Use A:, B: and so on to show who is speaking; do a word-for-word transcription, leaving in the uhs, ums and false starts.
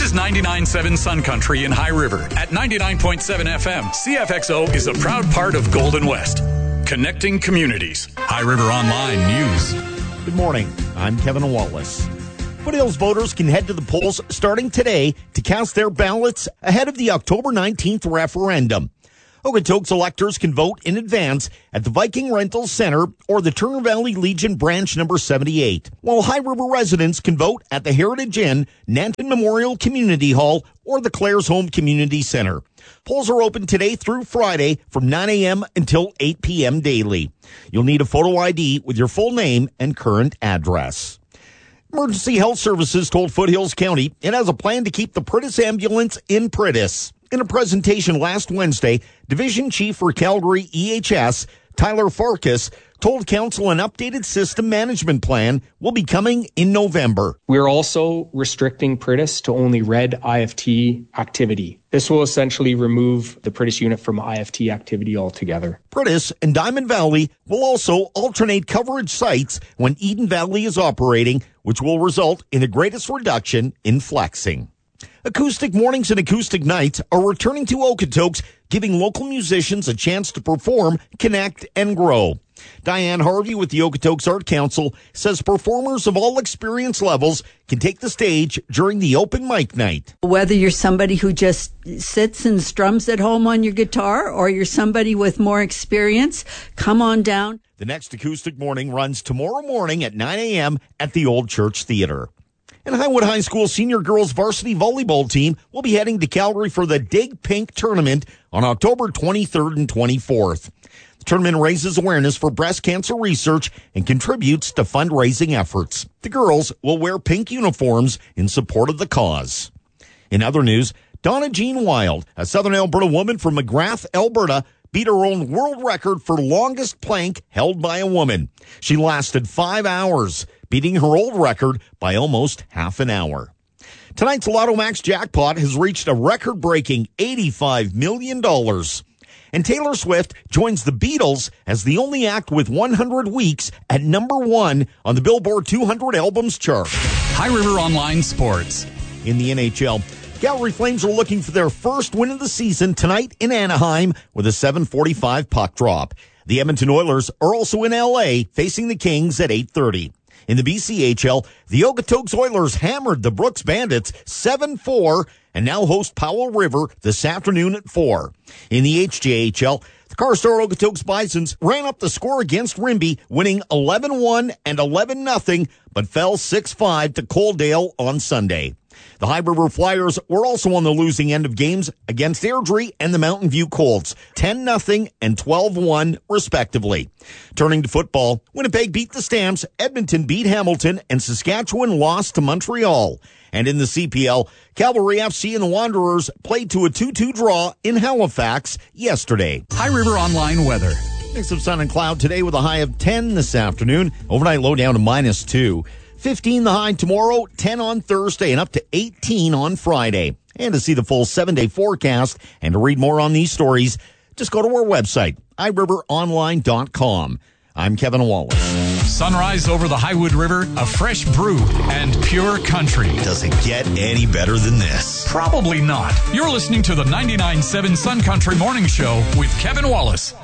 A: is ninety-nine point seven Sun Country in High River. At ninety-nine point seven F M, C F X O is a proud part of Golden West. Connecting communities. High River Online News.
B: Good morning. I'm Kevin Wallace. Foothills voters can head to the polls starting today to cast their ballots ahead of the October nineteenth referendum. Okotoks electors can vote in advance at the Viking Rental Center or the Turner Valley Legion branch number seventy-eight, while High River residents can vote at the Heritage Inn, Nanton Memorial Community Hall, or the Clares Home Community Center. Polls are open today through Friday from nine a.m. until eight p.m. daily. You'll need a photo I D with your full name and current address. Emergency Health Services told Foothills County it has a plan to keep the Pritis ambulance in Pritis. In a presentation last Wednesday, Division Chief for Calgary E H S, Tyler Farkas, told council an updated system management plan will be coming in November.
C: We're also restricting Pritis to only red I F T activity. This will essentially remove the Pritis unit from I F T activity altogether.
B: Pritis and Diamond Valley will also alternate coverage sites when Eden Valley is operating, which will result in the greatest reduction in flexing. Acoustic mornings and acoustic nights are returning to Okotoks, giving local musicians a chance to perform, connect, and grow. Diane Harvey with the Okotoks Art Council says performers of all experience levels can take the stage during the open mic night.
D: Whether you're somebody who just sits and strums at home on your guitar or you're somebody with more experience, come on down.
B: The next acoustic morning runs tomorrow morning at nine a.m. at the Old Church Theater. And Highwood High School senior girls varsity volleyball team will be heading to Calgary for the Dig Pink tournament on October twenty-third and twenty-fourth. The tournament raises awareness for breast cancer research and contributes to fundraising efforts. The girls will wear pink uniforms in support of the cause. In other news, Donna Jean Wild, a Southern Alberta woman from McGrath, Alberta, beat her own world record for longest plank held by a woman. She lasted five hours, beating her old record by almost half an hour. Tonight's Lotto Max jackpot has reached a record-breaking eighty-five million dollars. And Taylor Swift joins the Beatles as the only act with one hundred weeks at number one on the Billboard two hundred albums chart.
A: High River Online Sports.
B: In the N H L, Calgary Flames are looking for their first win of the season tonight in Anaheim with a seven forty-five puck drop. The Edmonton Oilers are also in L A facing the Kings at eight thirty. In the B C H L, the Okotoks Oilers hammered the Brooks Bandits seven four and now host Powell River this afternoon at four. In the H J H L, the Carstar Okotoks Bisons ran up the score against Rimbey, winning eleven one and eleven nothing, but fell six five to Coaldale on Sunday. The High River Flyers were also on the losing end of games against Airdrie and the Mountain View Colts, ten nothing and twelve one, respectively. Turning to football, Winnipeg beat the Stamps, Edmonton beat Hamilton, and Saskatchewan lost to Montreal. And in the C P L, Cavalry F C and the Wanderers played to a two two draw in Halifax yesterday.
A: High River Online weather.
B: Mix of sun and cloud today with a high of ten this afternoon. Overnight low down to minus two. fifteen the high tomorrow, ten on Thursday, and up to eighteen on Friday. And to see the full seven-day forecast and to read more on these stories, just go to our website, i river online dot com. I'm Kevin Wallace.
A: Sunrise over the Highwood River, a fresh brew, and pure country.
E: Does it get any better than this?
A: Probably not. You're listening to the ninety-nine point seven Sun Country Morning Show with Kevin Wallace.